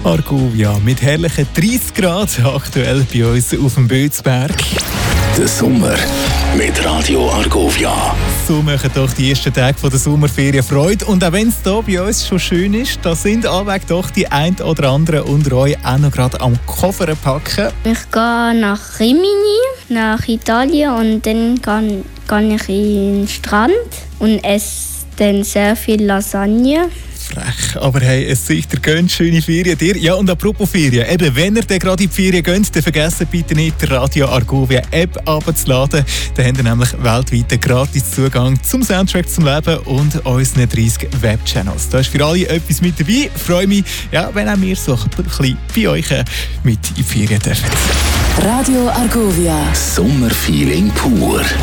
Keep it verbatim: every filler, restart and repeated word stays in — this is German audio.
Argovia mit herrlichen dreißig Grad aktuell bei uns auf dem Bötzberg. Der Sommer mit Radio Argovia. So machen doch die ersten Tage der Sommerferien Freude. Und auch wenn es hier bei uns schon schön ist, da sind allweg doch die ein oder anderen unter euch auch noch gerade am Koffer packen. Ich gehe nach Rimini, nach Italien, und dann gehe, gehe ich in den Strand und esse dann sehr viel Lasagne. Frech, aber hey, es sicher gönnt schöne Ferien dir. Ja, und apropos Ferien, eben, wenn ihr dann gerade in die Ferien geht, dann vergesst bitte nicht, die Radio Argovia App abzuladen. Dann habt ihr nämlich weltweit einen gratis Zugang zum Soundtrack zum Leben und unseren dreißig Webchannels. Da ist für alle etwas mit dabei. Ich freue mich, ja, wenn auch wir so ein bisschen bei euch mit in die Ferien dürfen. Radio Argovia. Sommerfeeling pur.